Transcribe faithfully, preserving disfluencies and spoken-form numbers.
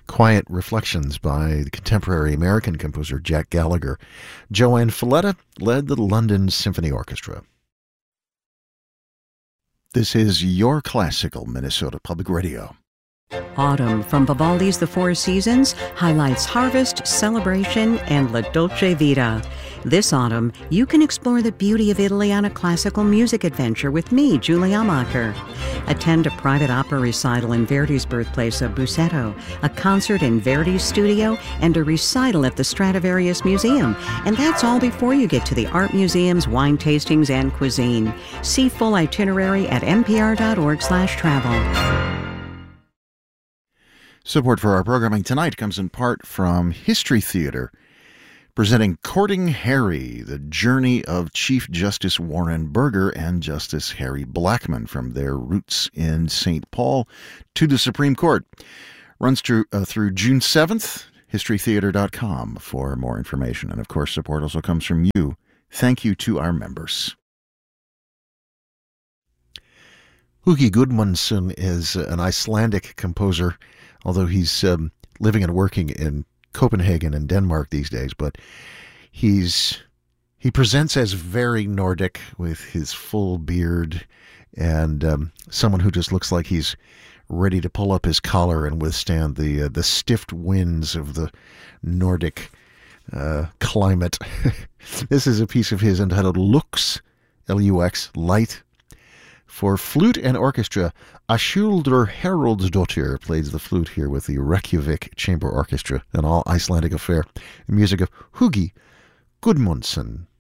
Quiet Reflections by the contemporary American composer Jack Gallagher. Joanne Falletta led the London Symphony Orchestra. This is your classical Minnesota Public Radio. Autumn from Vivaldi's The Four Seasons highlights harvest, celebration, and La Dolce Vita. This autumn, you can explore the beauty of Italy on a classical music adventure with me, Julie Amacher. Attend a private opera recital in Verdi's birthplace of Busseto, a concert in Verdi's studio, and a recital at the Stradivarius Museum. And that's all before you get to the art museums, wine tastings, and cuisine. See full itinerary at npr.org slash travel. Support for our programming tonight comes in part from History Theater, presenting Courting Harry, the journey of Chief Justice Warren Burger and Justice Harry Blackmun from their roots in Saint Paul to the Supreme Court. Runs through, uh, through June seventh, history theater dot com for more information. And of course, support also comes from you. Thank you to our members. Hugi Gudmundsson is an Icelandic composer, although he's um, living and working in Copenhagen and Denmark these days. But he's he presents as very Nordic with his full beard and um, someone who just looks like he's ready to pull up his collar and withstand the uh, the stiff winds of the Nordic uh, climate. This is a piece of his entitled Lux, L U X, Light. For flute and orchestra, Ashuldur Haraldsdottir plays the flute here with the Reykjavik Chamber Orchestra, an all Icelandic affair. The music of Hugi Gudmundsson.